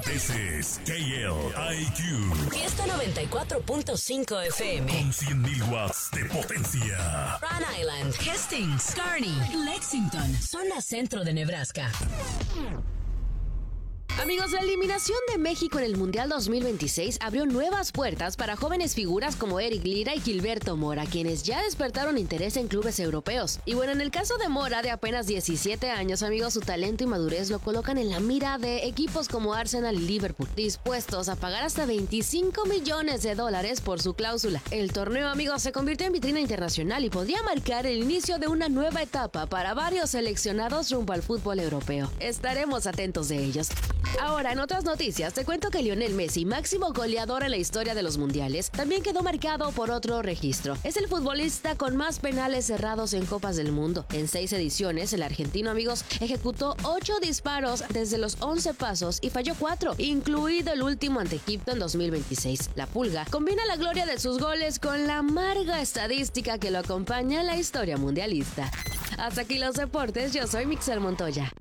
Ese es KLIQ. Fiesta 94.5 FM. Con 100.000 watts de potencia. Rhode Island, Hastings, Kearney, Lexington, zona centro de Nebraska. Amigos, la eliminación de México en el Mundial 2026 abrió nuevas puertas para jóvenes figuras como Eric Lira y Gilberto Mora, quienes ya despertaron interés en clubes europeos. Y bueno, en el caso de Mora, de apenas 17 años, amigos, su talento y madurez lo colocan en la mira de equipos como Arsenal y Liverpool, dispuestos a pagar hasta $25 millones por su cláusula. El torneo, amigos, se convirtió en vitrina internacional y podría marcar el inicio de una nueva etapa para varios seleccionados rumbo al fútbol europeo. Estaremos atentos de ellos. Ahora, en otras noticias, te cuento que Lionel Messi, máximo goleador en la historia de los mundiales, también quedó marcado por otro registro. Es el futbolista con más penales cerrados en Copas del Mundo. En 6 ediciones, el argentino, amigos, ejecutó 8 disparos desde los 11 pasos y falló 4, incluido el último ante Egipto en 2026. La Pulga combina la gloria de sus goles con la amarga estadística que lo acompaña en la historia mundialista. Hasta aquí los deportes, yo soy Mixel Montoya.